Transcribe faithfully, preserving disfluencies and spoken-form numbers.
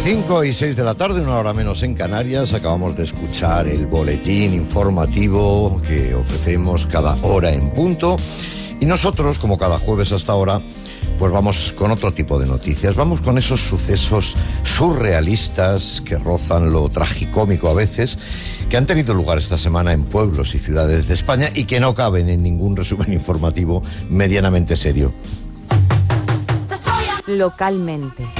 cinco y seis de la tarde, una hora menos en Canarias. Acabamos de escuchar el boletín informativo que ofrecemos cada hora en punto. Y nosotros, como cada jueves hasta ahora, pues vamos con otro tipo de noticias. Vamos con esos sucesos surrealistas que rozan lo tragicómico a veces, que han tenido lugar esta semana en pueblos y ciudades de España y que no caben en ningún resumen informativo medianamente serio. Localmente.